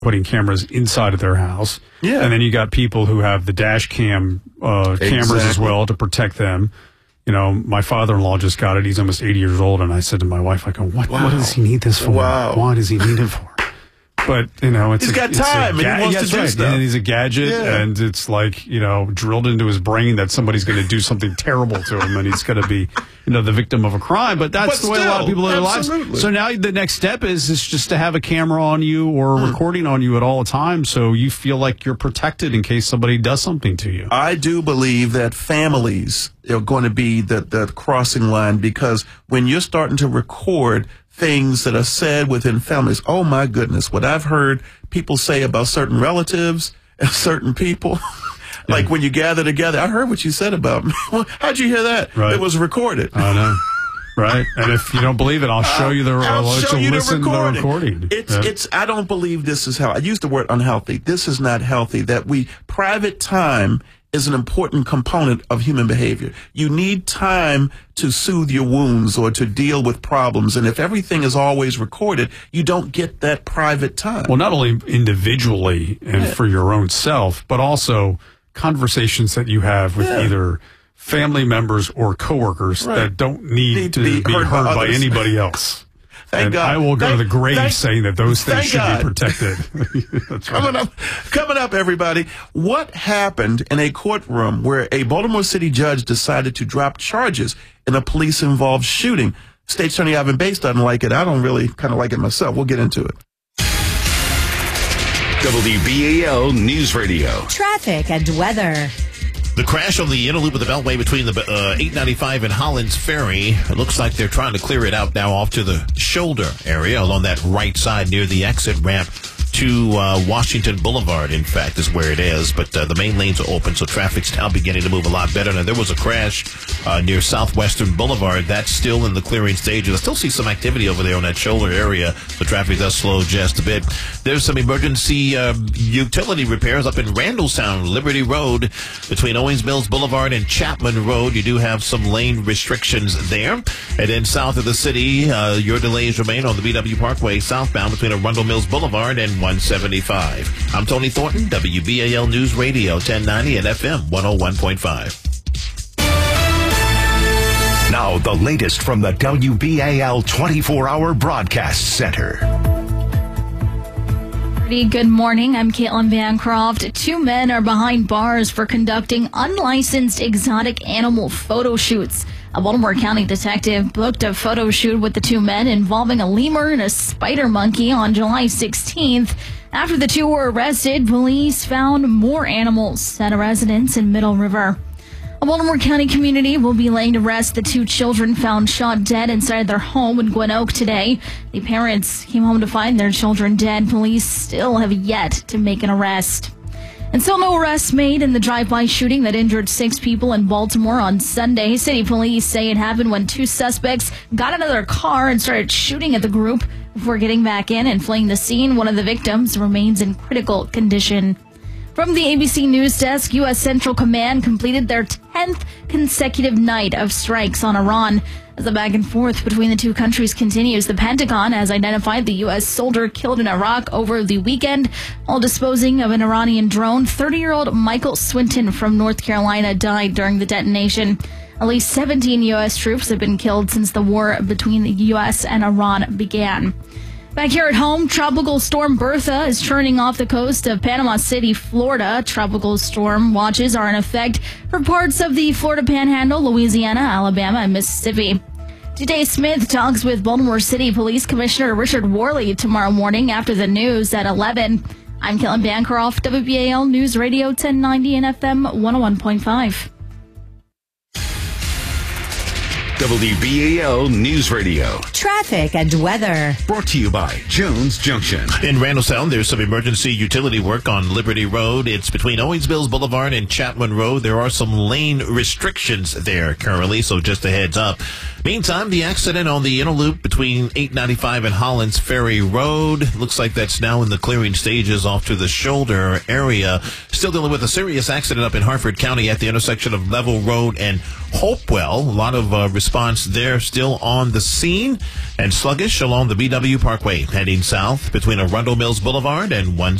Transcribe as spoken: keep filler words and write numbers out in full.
putting cameras inside of their house. Yeah. And then you got people who have the dash cam uh, cameras Exactly. as well to protect them. You know, my father-in-law just got it. He's almost eighty years old. And I said to my wife, I go, what, Wow. what does he need this for? Wow. What does he need it for? But, you know, it's He's a, got it's a time and ga- he wants yeah, to do right. stuff. And he's a gadget, Yeah. and it's like, you know, drilled into his brain that somebody's going to do something terrible to him, and he's going to be, you know, the victim of a crime. But that's But the way a lot of still, people live their lives. absolutely. So now the next step is is just to have a camera on you or a recording on you at all times, so you feel like you're protected in case somebody does something to you. I do believe that families are going to be the, the crossing line, because when you're starting to record things that are said within families, oh my goodness, what I've heard people say about certain relatives and certain people, like when you gather together, I heard what you said about me. How'd you hear that? Right. It was recorded. I know. Right? And if you don't believe it, I'll show you the, I'll I'll let show you you the listen recording. to the recording. It's, Yeah. it's, I don't believe this is how, I use the word unhealthy. This is not healthy. That we, private time is an important component of human behavior. You need time to soothe your wounds or to deal with problems. And if everything is always recorded, you don't get that private time. Well, not only individually and Yeah. for your own self, but also conversations that you have with Yeah. either family members or coworkers Right. that don't need, Need to be, heard, by, others. anybody else. Thank and God. I will go Thank- to the grave thank- saying that those things thank should God. be protected. That's right. Coming up, coming up, everybody. What happened in a courtroom where a Baltimore City judge decided to drop charges in a police-involved shooting? State Attorney Ivan Bates doesn't like it. I don't really kind of like it myself. We'll get into it. W B A L News Radio. Traffic and weather. The crash on the inner loop of the Beltway between the uh, eight ninety-five and Hollands Ferry. It looks like they're trying to clear it out now off to the shoulder area along that right side near the exit ramp to uh, Washington Boulevard, in fact, is where it is. But uh, the main lanes are open, so traffic's now beginning to move a lot better. Now, there was a crash uh, near Southwestern Boulevard. That's still in the clearing stages. I still see some activity over there on that shoulder area. The traffic does slow just a bit. There's some emergency uh, utility repairs up in Randallstown, Liberty Road, between Owings Mills Boulevard and Chapman Road. You do have some lane restrictions there. And then south of the city, uh, your delays remain on the B W Parkway southbound between Arundel Mills Boulevard and one seventy-five. I'm Tony Thornton, W B A L News Radio, ten ninety and F M one oh one point five. Now, the latest from the W B A L twenty-four hour Broadcast Center. Good morning. I'm Caitlin Bancroft. Two men are behind bars for conducting unlicensed exotic animal photo shoots. A Baltimore County detective booked a photo shoot with the two men involving a lemur and a spider monkey on July sixteenth. After the two were arrested, police found more animals at a residence in Middle River. A Baltimore County community will be laying to rest the two children found shot dead inside their home in Gwen Oak today. The parents came home to find their children dead. Police still have yet to make an arrest. And still no arrests made in the drive-by shooting that injured six people in Baltimore on Sunday. City police say it happened when two suspects got out of their car and started shooting at the group before getting back in and fleeing the scene. One of the victims remains in critical condition. From the A B C News Desk, U S Central Command completed their tenth consecutive night of strikes on Iran. As the back and forth between the two countries continues, the Pentagon has identified the U S soldier killed in Iraq over the weekend while disposing of an Iranian drone. thirty-year-old Michael Swinton from North Carolina died during the detonation. At least seventeen U S troops have been killed since the war between the U S and Iran began. Back here at home, Tropical Storm Bertha is churning off the coast of Panama City, Florida. Tropical storm watches are in effect for parts of the Florida Panhandle, Louisiana, Alabama, and Mississippi. Today, Smith talks with Baltimore City Police Commissioner Richard Worley tomorrow morning after the news at eleven. I'm Caitlin Bancroft, W B A L News Radio ten ninety and F M one oh one point five. W B A L News Radio. Traffic and weather. Brought to you by Jones Junction. In Randallstown, there's some emergency utility work on Liberty Road. It's between Owings Mills Boulevard and Chapman Road. There are some lane restrictions there currently, so just a heads up. Meantime, the accident on the inner loop between eight ninety-five and Hollands Ferry Road looks like that's now in the clearing stages off to the shoulder area. Still dealing with a serious accident up in Harford County at the intersection of Level Road and Hopewell. A lot of uh, response there still on the scene. And sluggish along the B W Parkway, heading south between Arundel Mills Boulevard and one